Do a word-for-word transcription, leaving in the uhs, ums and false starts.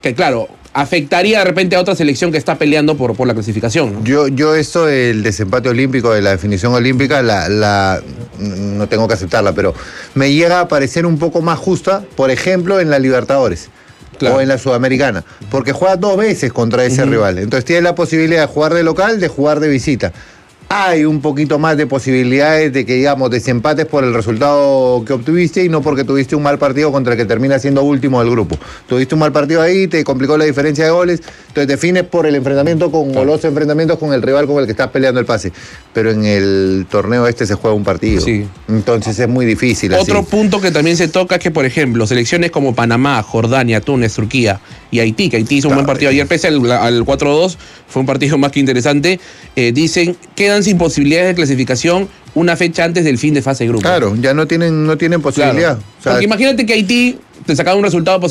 que claro, afectaría de repente a otra selección que está peleando por, por la clasificación, ¿no? Yo, yo esto del desempate olímpico, de la definición olímpica, la, la no tengo que aceptarla, pero me llega a parecer un poco más justa, por ejemplo, en la Libertadores. Claro. O en la Sudamericana, porque juega dos veces contra ese uh-huh. rival. Entonces tiene la posibilidad de jugar de local, de jugar de visita. Hay un poquito más de posibilidades de que, digamos, desempates por el resultado que obtuviste y no porque tuviste un mal partido contra el que termina siendo último del grupo. Tuviste un mal partido ahí, te complicó la diferencia de goles, entonces defines por el enfrentamiento con, claro. o los enfrentamientos con el rival con el que estás peleando el pase. Pero en el torneo este se juega un partido. Sí. Entonces es muy difícil. Otro así. punto que también se toca es que, por ejemplo, selecciones como Panamá, Jordania, Túnez, Turquía y Haití, que Haití hizo un claro. buen partido ayer, pese al, al cuatro dos, fue un partido más que interesante, eh, dicen, quedan sin posibilidades de clasificación una fecha antes del fin de fase de grupo. Claro, ya no tienen, no tienen posibilidad. Claro. O sea, porque imagínate que Haití te sacaba un resultado positivo